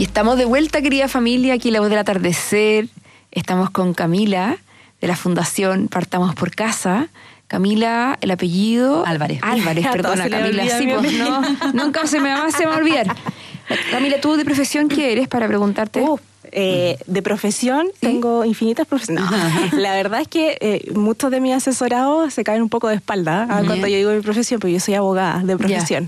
Y estamos de vuelta, querida familia, aquí en La Voz del Atardecer. Estamos con Camila, de la Fundación Partamos por Casa. Camila, el apellido... Álvarez, perdona, Camila. Sí, pues no, nunca se me va a olvidar. Camila, ¿tú de profesión qué eres, para preguntarte? De profesión, tengo infinitas profesiones. No, la verdad es que muchos de mis asesorados se caen un poco de espalda cuando yo digo mi profesión, porque yo soy abogada de profesión.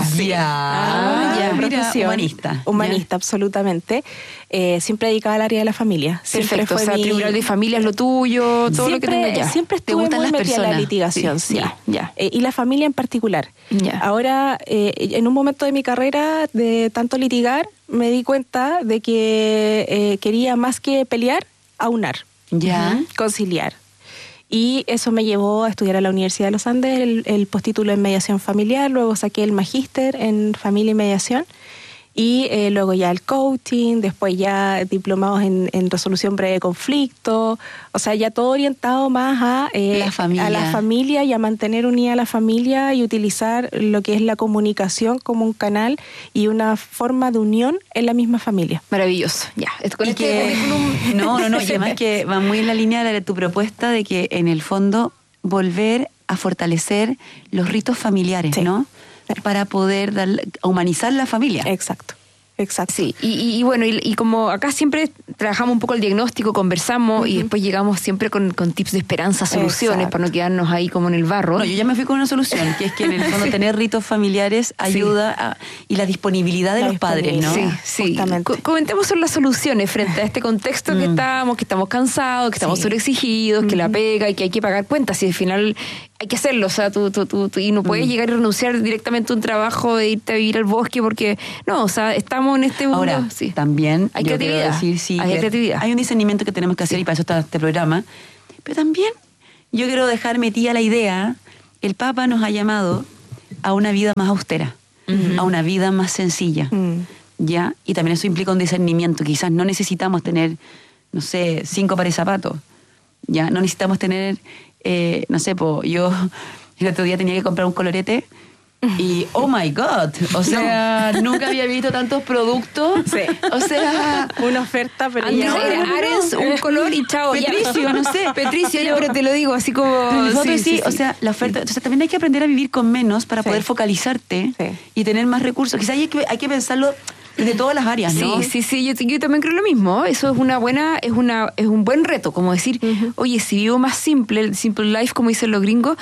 Humanista, absolutamente. Siempre dedicada al área de la familia. Perfecto, tribunal de familia es lo tuyo, todo lo que tengo ya. Siempre estuve muy metida en la litigación, y la familia en particular. Ahora, en un momento de mi carrera de tanto litigar, me di cuenta de que quería, más que pelear, aunar, conciliar. Y eso me llevó a estudiar a la Universidad de los Andes el postítulo en mediación familiar, luego saqué el magíster en familia y mediación, y luego ya el coaching, después ya diplomados en resolución breve de conflicto, o sea, ya todo orientado más a la familia y a mantener unida a la familia y utilizar lo que es la comunicación como un canal y una forma de unión en la misma familia. Maravilloso, ya. Con currículum... No, y además que va muy en la línea de tu propuesta de que en el fondo volver a fortalecer los ritos familiares, ¿no? Para poder humanizar la familia. Exacto. Sí, y bueno, y como acá siempre trabajamos un poco el diagnóstico, conversamos y después llegamos siempre con tips de esperanza, soluciones, para no quedarnos ahí como en el barro. No, yo ya me fui con una solución, que es que en el fondo tener ritos familiares ayuda y la disponibilidad de los padres, ¿no? Sí. Comentemos sobre las soluciones frente a este contexto que estamos cansados, que estamos sobreexigidos, que la pega y que hay que pagar cuentas, y al final hay que hacerlo, o sea, tú y no puedes llegar y renunciar directamente a un trabajo de irte a vivir al bosque porque, no, o sea, estamos en este mundo. Ahora, también hay creatividad. Hay creatividad. Hay un discernimiento que tenemos que hacer y para eso está este programa, pero también yo quiero dejar metida la idea, el Papa nos ha llamado a una vida más austera, a una vida más sencilla, ¿ya? Y también eso implica un discernimiento, quizás no necesitamos tener, 5 pares de zapatos, ¿ya? No necesitamos tener... yo el otro día tenía que comprar un colorete y oh my god, o sea, nunca había visto tantos productos, o sea, una oferta, pero antes era Ares, un color y chao, Petricio, pero te lo digo así como o sea, la oferta, entonces también hay que aprender a vivir con menos para poder focalizarte y tener más recursos. Quizás hay que pensarlo de todas las áreas, ¿no? Sí, yo también creo lo mismo. Eso es es un buen reto, como decir, oye, si vivo más simple, el simple life, como dicen los gringos,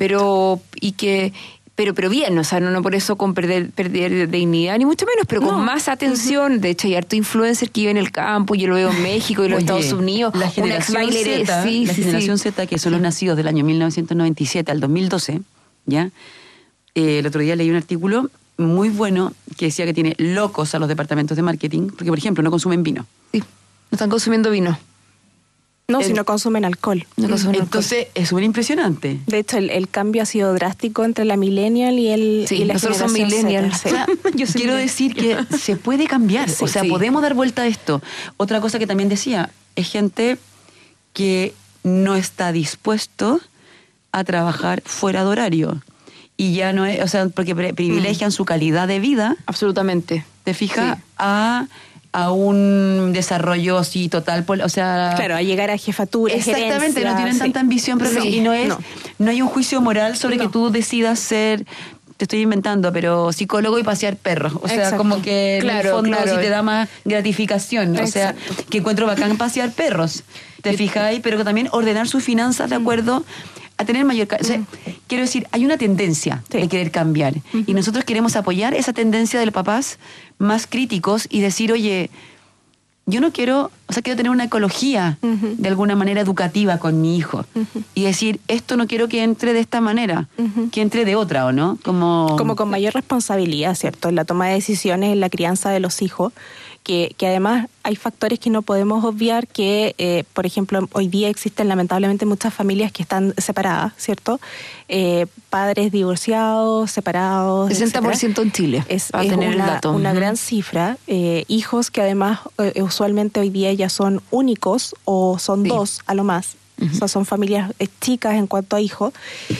pero bien, o sea, no por eso con perder dignidad, ni mucho menos, pero con más atención. De hecho, hay harto influencer que vive en el campo, yo lo veo en México y en los Estados Unidos. La generación Z, que son los nacidos del año 1997 al 2012, ¿ya? El otro día leí un artículo muy bueno que decía que tiene locos a los departamentos de marketing, porque, por ejemplo, no consumen vino. Sí, no están consumiendo vino. No, si no consumen alcohol. Entonces, es súper impresionante. De hecho, el cambio ha sido drástico entre la millennial y la nosotros somos millennials. O sea, yo quiero decir que se puede cambiar, podemos dar vuelta a esto. Otra cosa que también decía, es gente que no está dispuesto a trabajar fuera de horario. Y ya no es, o sea, porque privilegian su calidad de vida. Absolutamente. ¿Te fijas? A un desarrollo así total, o sea... Claro, a llegar a jefatura, exactamente, no tienen tanta ambición, pero y no hay un juicio moral sobre que tú decidas ser, te estoy inventando, pero psicólogo y pasear perros. O sea, como que en el fondo sí te da más gratificación. O sea, que encuentro bacán pasear perros. ¿Te fijas? Pero también ordenar sus finanzas de acuerdo a tener mayor... O sea, quiero decir, hay una tendencia de querer cambiar. Y nosotros queremos apoyar esa tendencia de los papás más críticos y decir, oye, yo no quiero... O sea, quiero tener una ecología de alguna manera educativa con mi hijo. Y decir, esto no quiero que entre de esta manera, que entre de otra, ¿o no? Como con mayor responsabilidad, ¿cierto? En la toma de decisiones, en la crianza de los hijos. Que además hay factores que no podemos obviar que, por ejemplo, hoy día existen lamentablemente muchas familias que están separadas, ¿cierto? Padres divorciados, separados, 60% en Chile, para tener el dato. Una gran cifra. Hijos que además usualmente hoy día ya son únicos o son dos a lo más. O sea, son familias chicas en cuanto a hijos.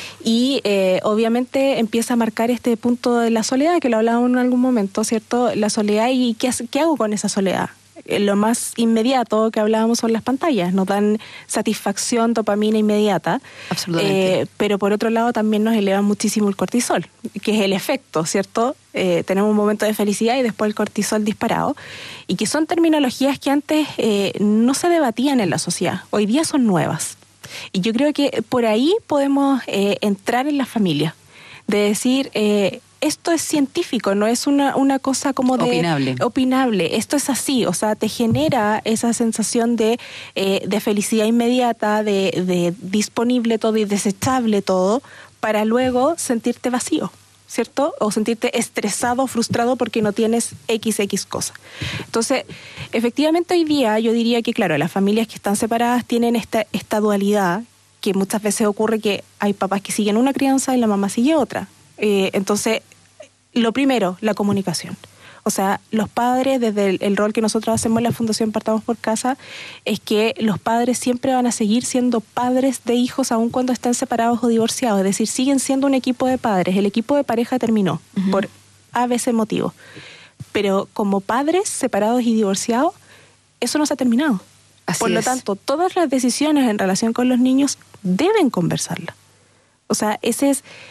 Y obviamente empieza a marcar este punto de la soledad, que lo hablábamos en algún momento, ¿cierto? La soledad y qué hago con esa soledad. Lo más inmediato que hablábamos son las pantallas, nos dan satisfacción, dopamina inmediata. Absolutamente. Pero por otro lado también nos elevan muchísimo el cortisol, que es el efecto, ¿cierto? Tenemos un momento de felicidad y después el cortisol disparado, y que son terminologías que antes no se debatían en la sociedad, hoy día son nuevas. Y yo creo que por ahí podemos entrar en la familia, de decir... esto es científico, no es una cosa como de... Opinable. Esto es así, o sea, te genera esa sensación de felicidad inmediata, de disponible todo y desechable todo, para luego sentirte vacío, ¿cierto? O sentirte estresado, frustrado porque no tienes XX cosa. Entonces, efectivamente hoy día yo diría que, claro, las familias que están separadas tienen esta dualidad, que muchas veces ocurre que hay papás que siguen una crianza y la mamá sigue otra. Entonces, lo primero, la comunicación. O sea, los padres, desde el rol que nosotros hacemos en la Fundación Partamos por Casa, es que los padres siempre van a seguir siendo padres de hijos aun cuando estén separados o divorciados. Es decir, siguen siendo un equipo de padres. El equipo de pareja terminó por a veces motivos. Pero como padres separados y divorciados, eso no se ha terminado. Por lo tanto, todas las decisiones en relación con los niños deben conversarlas. O sea, ese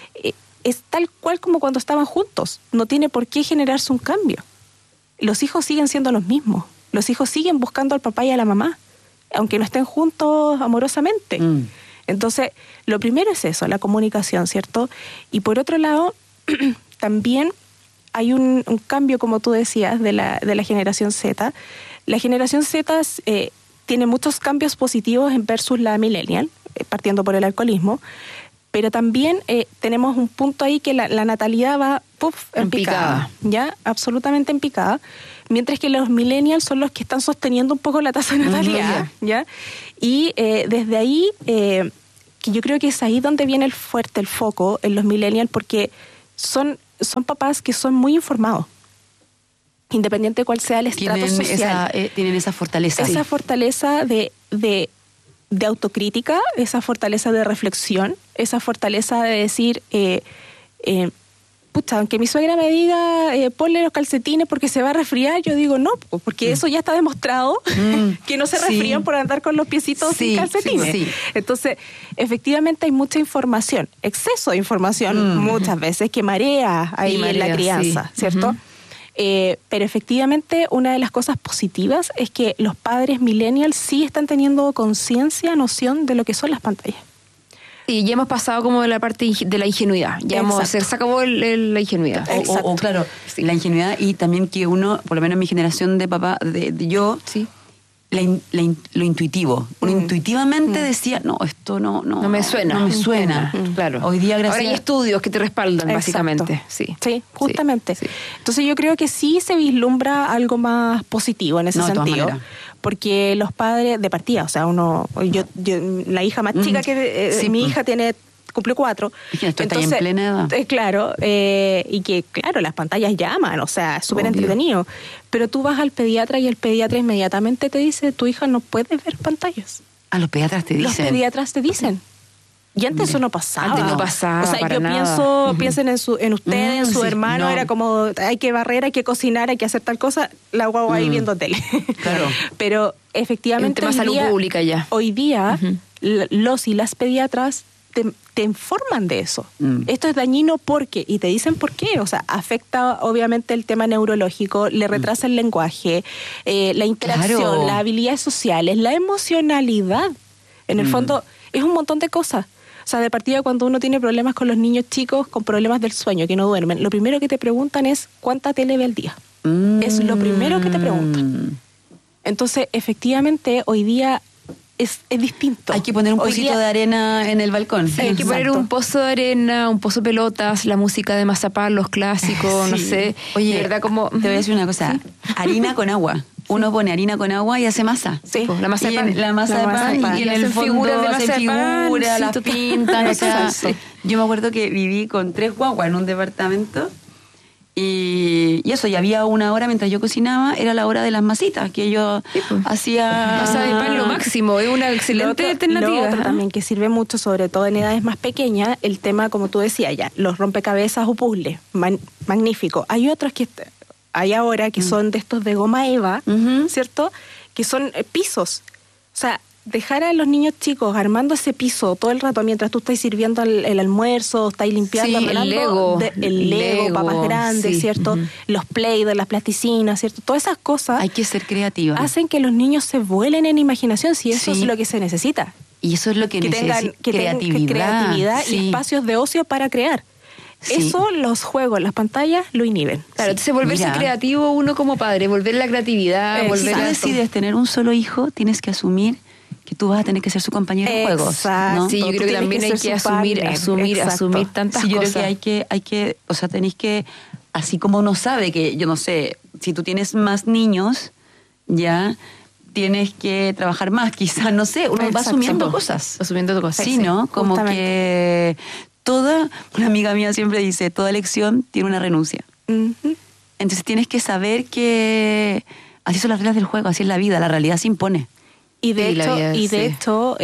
es tal cual como cuando estaban juntos. No tiene por qué generarse un cambio. Los hijos siguen siendo los mismos. Los hijos siguen buscando al papá y a la mamá, aunque no estén juntos amorosamente. Entonces, lo primero es eso, la comunicación, ¿cierto? Y por otro lado, también hay un cambio, como tú decías, de la generación Z. La generación Z tiene muchos cambios positivos versus la millennial, partiendo por el alcoholismo. Pero también tenemos un punto ahí que la natalidad va en picada, ¿ya? Absolutamente en picada. Mientras que los millennials son los que están sosteniendo un poco la tasa de natalidad, ¿ya? Y desde ahí, que yo creo que es ahí donde viene el foco en los millennials, porque son papás que son muy informados, independiente de cuál sea el estrato social. Tienen esa fortaleza. Esa fortaleza de autocrítica, esa fortaleza de reflexión, esa fortaleza de decir, pucha, aunque mi suegra me diga ponle los calcetines porque se va a resfriar, yo digo no, porque eso ya está demostrado que no se resfrían por andar con los piecitos sin calcetines. Entonces, efectivamente hay mucha información, exceso de información muchas veces que marea ahí en la crianza, ¿cierto? Pero efectivamente una de las cosas positivas es que los padres millennials sí están teniendo conciencia, noción de lo que son las pantallas. Y ya hemos pasado como de la parte de la ingenuidad. Ya se acabó la ingenuidad. Claro, la ingenuidad, y también que uno, por lo menos en mi generación de papá, de yo, lo intuitivo. Uno intuitivamente decía, no, esto no me suena. No me suena. Claro. Hoy día, gracias. Ahora hay estudios que te respaldan, básicamente. Sí, justamente. Sí. Entonces yo creo que sí se vislumbra algo más positivo en ese sentido. Porque los padres de partida, o sea, yo la hija más chica que mi hija cumplió 4. Entonces, en plena edad. Claro, y que, claro, las pantallas llaman, o sea, es súper entretenido. Pero tú vas al pediatra y el pediatra inmediatamente te dice, tu hija no puede ver pantallas. Los pediatras te dicen. Los pediatras te dicen. Y antes eso no pasaba. Antes no pasaba. O sea, para yo nada. piensen en ustedes, en su hermano, era como, hay que barrer, hay que cocinar, hay que hacer tal cosa, la guagua ahí viendo tele. Claro. Pero efectivamente un tema salud pública ya. Hoy día, los y las pediatras te informan de eso. Esto es dañino porque, y te dicen por qué, o sea, afecta obviamente el tema neurológico, le retrasa el lenguaje, la interacción, las habilidades sociales, la emocionalidad. En el fondo, es un montón de cosas. O sea, de partida, cuando uno tiene problemas con los niños chicos, con problemas del sueño, que no duermen, lo primero que te preguntan es ¿cuánta tele ve al día? Es lo primero que te preguntan. Entonces, efectivamente, hoy día es distinto. Hay que poner un pocito de arena en el balcón. Sí, hay que poner un pozo de arena, un pozo de pelotas, la música de Mazapán, los clásicos, no sé. Oye, de verdad, como te voy a decir una cosa. Harina con agua. Uno pone harina con agua y hace masa. Sí, pues, la masa de pan. La masa de pan. Y en el fondo hacen figuras, las pintan. O sea, yo me acuerdo que viví con 3 guaguas en un departamento Y eso, y había una hora mientras yo cocinaba, era la hora de las masitas, que yo hacía... O sea, el pan lo máximo, es una excelente alternativa. Lo otro también que sirve mucho, sobre todo en edades más pequeñas, el tema, como tú decías ya, los rompecabezas o puzzles, magnífico. Hay otros que hay ahora que son de estos de goma eva, ¿cierto? Que son pisos. O sea, dejar a los niños chicos armando ese piso todo el rato mientras tú estás sirviendo el almuerzo, estás limpiando, el Lego, papas grandes, ¿cierto? Los play de las plasticinas, ¿cierto? Todas esas cosas. Hay que ser creativa. Hacen que los niños se vuelen en imaginación, si eso es lo que se necesita. Y eso es lo que necesita. Creatividad y espacios de ocio para crear. Eso los juegos, las pantallas lo inhiben. Claro, entonces volverse creativo uno como padre, volver la creatividad. Si tú decides tener un solo hijo, tienes que asumir que tú vas a tener que ser su compañero de juegos, ¿no? Sí, yo creo que también hay que asumir tantas cosas. Yo creo que hay que, o sea, tenéis que, así como uno sabe que, yo no sé, si tú tienes más niños, ya tienes que trabajar más, quizás, no sé, uno va asumiendo cosas. Sí, ¿no? Como que una amiga mía siempre dice, toda elección tiene una renuncia. Entonces tienes que saber que así son las reglas del juego, así es la vida, la realidad se impone. Y de hecho,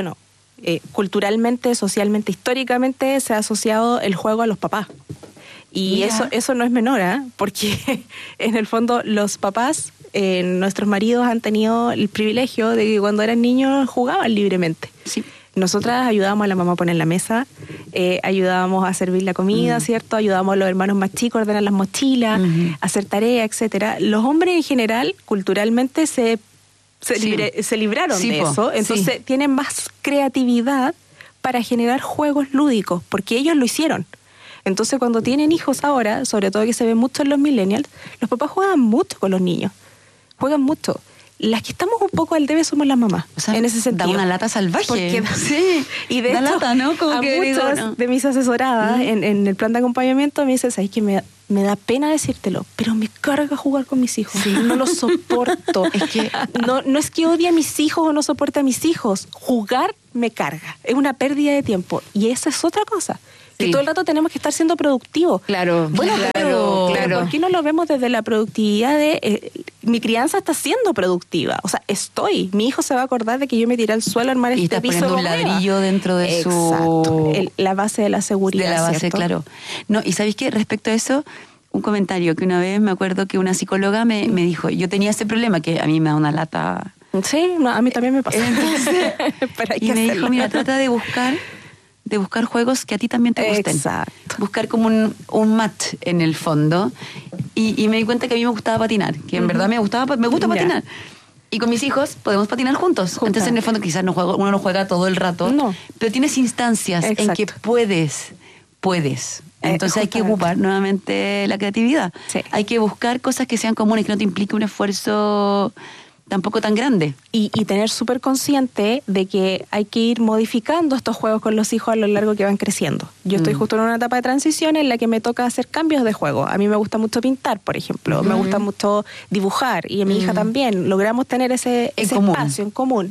culturalmente, socialmente, históricamente se ha asociado el juego a los papás. Y eso no es menor, porque en el fondo los papás, nuestros maridos han tenido el privilegio de que cuando eran niños jugaban libremente. Sí. Nosotras ayudábamos a la mamá a poner la mesa, ayudábamos a servir la comida, ¿cierto? Ayudábamos a los hermanos más chicos a ordenar las mochilas, a hacer tareas, etcétera. Los hombres en general, culturalmente, se libraron de eso, entonces tienen más creatividad para generar juegos lúdicos, porque ellos lo hicieron. Entonces cuando tienen hijos ahora, sobre todo que se ve mucho en los millennials, los papás juegan mucho con los niños, juegan mucho. Las que estamos un poco al debe somos las mamás, o sea, en ese sentido. Da una lata salvaje. Sí, y de hecho, lata, ¿no? Como a muchas de mis asesoradas en el plan de acompañamiento me dicen, ¿sabes que me da pena decírtelo, pero me carga jugar con mis hijos? No lo soporto. Es que no es que odie a mis hijos o no soporte a mis hijos. Jugar me carga. Es una pérdida de tiempo. Y esa es otra cosa. Que todo el rato tenemos que estar siendo productivos. Claro, bueno, claro. ¿Por qué no lo vemos desde la productividad de mi crianza está siendo productiva? O sea, mi hijo se va a acordar de que yo me tiré al suelo a armar este piso. Y está poniendo un ladrillo dentro de su... la base de la seguridad, de la base, ¿cierto? claro. No, y ¿sabéis qué? Respecto a eso, un comentario que una vez me acuerdo que una psicóloga me dijo, yo tenía ese problema que a mí me da una lata. Sí, a mí también me pasa. Entonces, y me dijo, mira, trata de buscar juegos que a ti también te gusten. Exacto. Buscar como un match en el fondo. Y me di cuenta que a mí me gustaba patinar, que en verdad me gusta patinar. Y con mis hijos podemos patinar juntos. Entonces, en el fondo, quizás uno no juega todo el rato, pero tienes instancias en que puedes. Entonces hay que ocupar nuevamente la creatividad. Sí. Hay que buscar cosas que sean comunes, que no te implique un esfuerzo tampoco tan grande. Y tener súper consciente de que hay que ir modificando estos juegos con los hijos a lo largo que van creciendo. Yo estoy justo en una etapa de transición en la que me toca hacer cambios de juego. A mí me gusta mucho pintar, por ejemplo. Me gusta mucho dibujar. Y a mi hija también. Logramos tener ese espacio en común.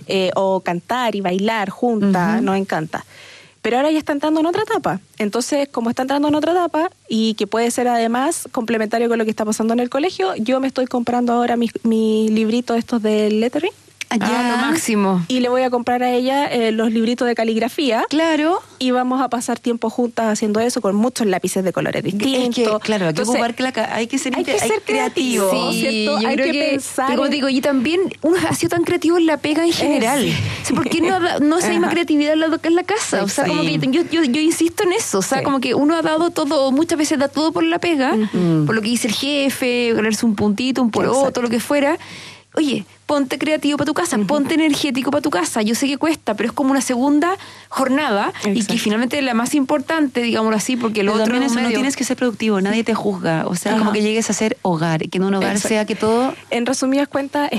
O cantar y bailar juntas. Nos encanta. Pero ahora ya está entrando en otra etapa. Entonces, como está entrando en otra etapa y que puede ser además complementario con lo que está pasando en el colegio, yo me estoy comprando ahora mis libritos estos de lettering. Lo máximo. Y le voy a comprar a ella los libritos de caligrafía. Claro. Y vamos a pasar tiempo juntas haciendo eso con muchos lápices de colores distintos. Es que, claro, hay que ocupar hay que ser creativo. Sí, ¿cierto? Yo creo que pensar. Como digo, y también uno ha sido tan creativo en la pega en general. Sí. ¿Por qué no esa misma creatividad en la casa? O sea, como que yo insisto en eso. O sea, como que uno ha dado todo, muchas veces da todo por la pega, por lo que dice el jefe, ganarse un puntito, un poroto, lo que fuera. Oye, ponte creativo para tu casa, ponte energético para tu casa. Yo sé que cuesta, pero es como una segunda jornada. Exacto. Y que finalmente es la más importante, digámoslo así, porque lo otro es no tienes que ser productivo, nadie te juzga. O sea, como que llegues a ser hogar, que en un hogar sea que todo... En resumidas cuentas,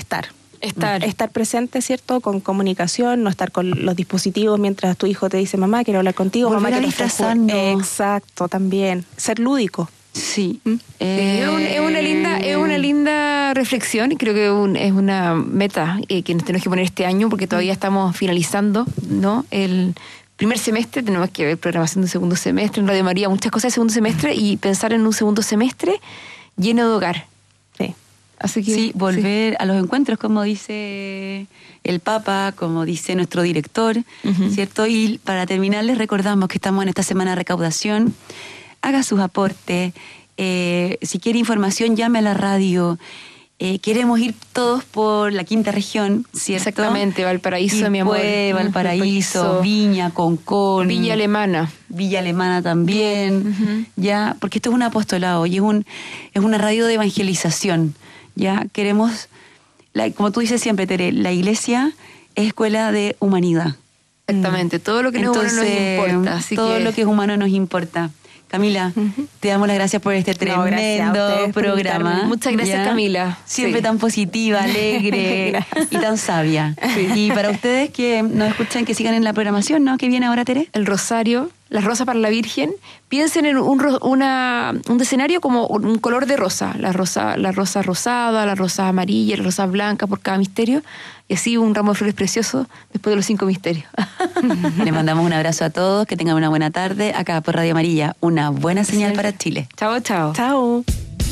estar presente, ¿cierto? Con comunicación, no estar con los dispositivos mientras tu hijo te dice, mamá, quiero hablar contigo, volver mamá, quiero disfrazando. Exacto, también. Ser lúdico. Sí. Es una linda reflexión y creo que es una meta que nos tenemos que poner este año porque todavía estamos finalizando, ¿no? primer semestre, tenemos que ver programación de segundo semestre, en Radio María muchas cosas de segundo semestre y pensar en un segundo semestre lleno de hogar. Sí. Así que, sí, volver a los encuentros, como dice el Papa, como dice nuestro director, ¿cierto? Y para terminar, les recordamos que estamos en esta semana de recaudación. Haga sus aportes. Si quiere información, llame a la radio. Queremos ir todos por la quinta región, ¿cierto? Exactamente, Valparaíso, mi amor. Valparaíso, Viña, Concón. Villa Alemana. Villa Alemana también, ya, porque esto es un apostolado y es una radio de evangelización, ya. Queremos, como tú dices siempre, Tere, la iglesia es escuela de humanidad. Exactamente, todo lo que no es humano nos importa. Así todo lo que es humano nos importa. Camila, te damos las gracias por este tremendo programa. Muchas gracias, Camila. Siempre tan positiva, alegre y tan sabia. Sí. Y para ustedes que nos escuchan, que sigan en la programación, ¿no? ¿Qué viene ahora, Tere? El Rosario, las rosas para la Virgen. Piensen en un escenario como un color de rosa. La rosa rosada, la rosa amarilla, la rosa blanca por cada misterio. Y así un ramo de flores precioso después de los 5 misterios. Les mandamos un abrazo a todos, que tengan una buena tarde. Acá por Radio Amarilla, una buena señal para Chile. Chao, chao. Chao.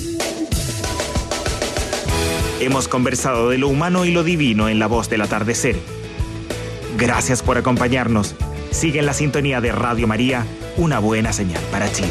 Hemos conversado de lo humano y lo divino en La Voz del Atardecer. Gracias por acompañarnos. Sigue en la sintonía de Radio María, una buena señal para Chile.